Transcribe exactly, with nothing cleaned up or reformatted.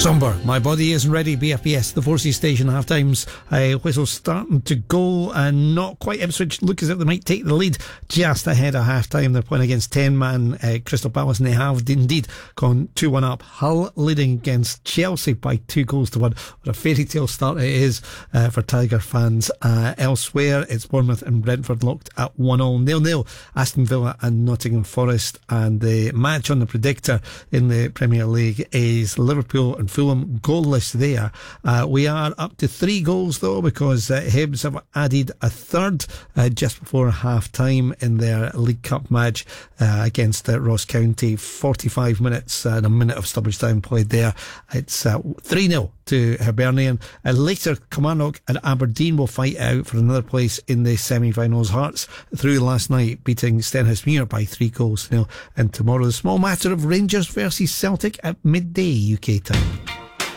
Somber, My Body Isn't Ready, B F B S, the Forces Station half times. Uh, whistle starting to go, and not quite. Ipswich look as if they might take the lead just ahead of half time. They're playing against ten man uh, Crystal Palace, and they have indeed gone two one up. Hull leading against Chelsea by two goals to one. What a fairy tale start it is uh, for Tiger fans. Uh, elsewhere, it's Bournemouth and Brentford locked at one all. nil nil, Aston Villa and Nottingham Forest. And the match on the predictor in the Premier League is Liverpool and Fulham goalless there. Uh, we are up to three goals though, because uh, Hibs have added a third uh, just before half time in their League Cup match uh, against uh, Ross County. forty-five minutes and a minute of stoppage time played there. It's uh, three nil to Hibernian. Uh, later, Kilmarnock and Aberdeen will fight out for another place in the semi-finals. Hearts through last night, beating Stenhousemuir by three goals to nil. And tomorrow, the small matter of Rangers versus Celtic at midday U K time.